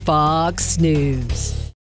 Fox News.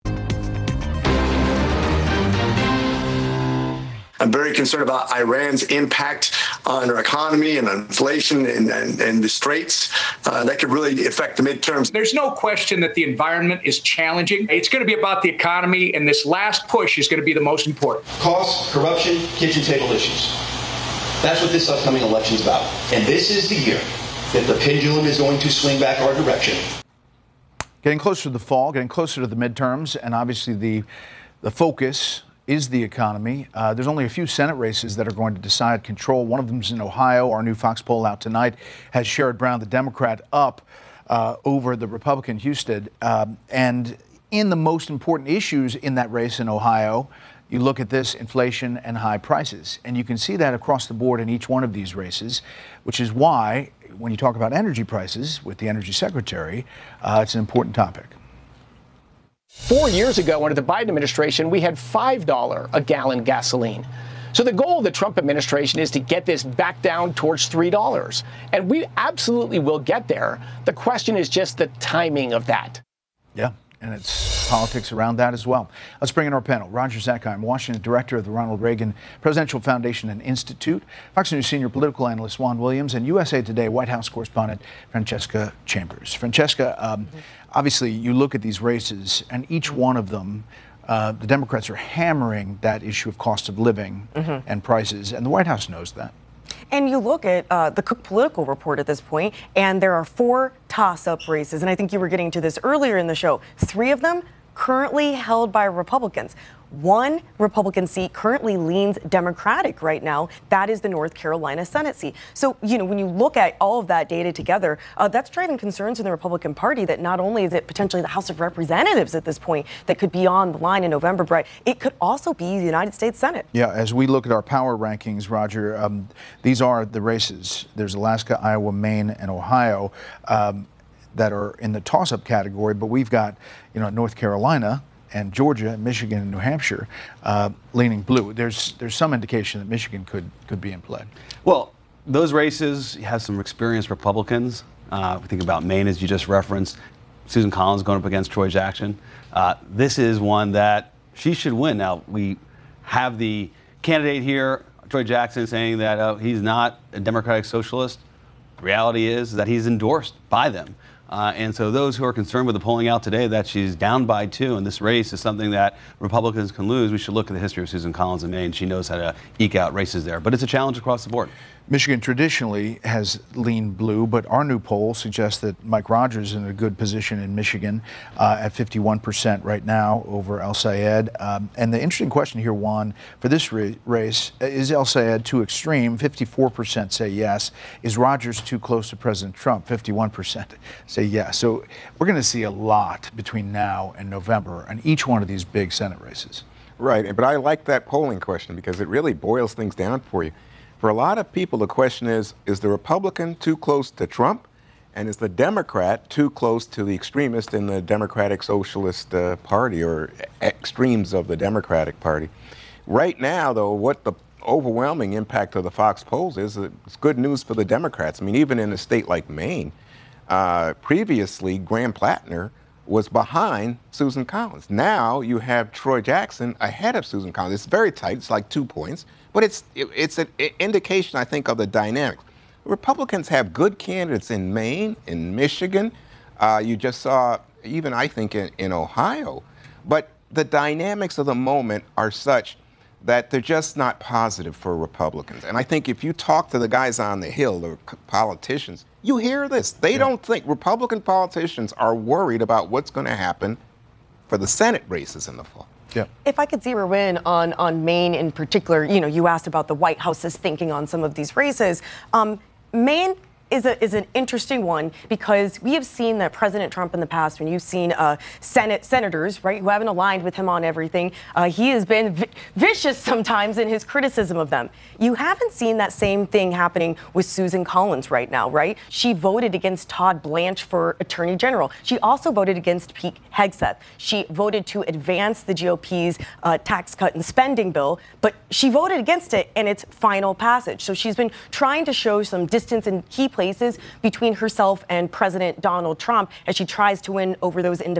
I'm very concerned about Iran's impact on our economy and inflation and the straits. That could really affect the midterms. There's no question that the environment is challenging. It's going to be about the economy, and this last push is going to be the most important. Costs, corruption, kitchen table issues. That's what this upcoming election's about. And this is the year that the pendulum is going to swing back our direction. Getting closer to the fall, getting closer to the midterms, and obviously the focus is the economy. There's only a few Senate races that are going to decide control. One of them is in Ohio. Our new Fox poll out tonight has Sherrod Brown, the Democrat, up over the Republican Husted. And in the most important issues in that race in Ohio, you look at this, inflation and high prices. And you can see that across the board in each one of these races, which is why when you talk about energy prices with the Energy Secretary, it's an important topic. 4 years ago, under the Biden administration, we had $5 a gallon gasoline. So the goal of the Trump administration is to get this back down towards $3. And we absolutely will get there. The question is just the timing of that. Yeah, and it's politics around that as well. Let's bring in our panel. Roger Zakheim, Washington Director of the Ronald Reagan Presidential Foundation and Institute, Fox News Senior Political Analyst Juan Williams, and USA Today White House Correspondent Francesca Chambers. Francesca, obviously you look at these races, and each one of them, the Democrats are hammering that issue of cost of living and prices, and the White House knows that. And you look at the Cook Political Report at this point, and there are 4 toss-up races. And I think you were getting to this earlier in the show. 3 of them currently held by Republicans. One Republican seat currently leans Democratic right now. That is the North Carolina Senate seat. So, when you look at all of that data together, that's driving concerns in the Republican Party that not only is it potentially the House of Representatives at this point that could be on the line in November, but it could also be the United States Senate. Yeah, as we look at our power rankings, Roger, these are the races. There's Alaska, Iowa, Maine, and Ohio that are in the toss-up category, but we've got, North Carolina and Georgia, Michigan, and New Hampshire leaning blue. There's some indication that Michigan could be in play. Well, those races have some experienced Republicans. We think about Maine, as you just referenced. Susan Collins going up against Troy Jackson. This is one that she should win. Now, we have the candidate here, Troy Jackson, saying that he's not a Democratic socialist. The reality is that he's endorsed by them. And so those who are concerned with the polling out today that she's down by 2 and this race is something that Republicans can lose, we should look at the history of Susan Collins in Maine. She knows how to eke out races there. But it's a challenge across the board. Michigan traditionally has leaned blue, but our new poll suggests that Mike Rogers is in a good position in Michigan at 51% right now over El Sayed. And the interesting question here, Juan, for this race, is El Sayed too extreme? 54% say yes. Is Rogers too close to President Trump? 51% say yes. So we're going to see a lot between now and November on each one of these big Senate races. Right, but I like that polling question because it really boils things down for you. For a lot of people, the question is the Republican too close to Trump? And is the Democrat too close to the extremist in the Democratic Socialist Party or extremes of the Democratic Party? Right now, though, what the overwhelming impact of the Fox polls is, it's good news for the Democrats. I mean, even in a state like Maine, previously Graham Plattner was behind Susan Collins. Now you have Troy Jackson ahead of Susan Collins. It's very tight. It's like 2 points. But it's an indication, I think, of the dynamics. Republicans have good candidates in Maine, in Michigan. You just saw, even I think, in Ohio. But the dynamics of the moment are such that they're just not positive for Republicans. And I think if you talk to the guys on the Hill, the politicians, you hear this. They don't think Republican politicians are worried about what's going to happen for the Senate races in the fall. Yeah. If I could zero in on Maine in particular, you asked about the White House's thinking on some of these races. Maine is an interesting one because we have seen that President Trump in the past, when you've seen senators, right, who haven't aligned with him on everything, he has been vicious sometimes in his criticism of them. You haven't seen that same thing happening with Susan Collins right now, right? She voted against Todd Blanche for Attorney General. She also voted against Pete Hegseth. She voted to advance the GOP's tax cut and spending bill, but she voted against it in its final passage. So she's been trying to show some distance in key places places between herself and President Donald Trump as she tries to win over those independent